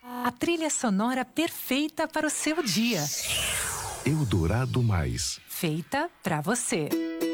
A trilha sonora perfeita para o seu dia. Eldorado Mais. Feita pra você.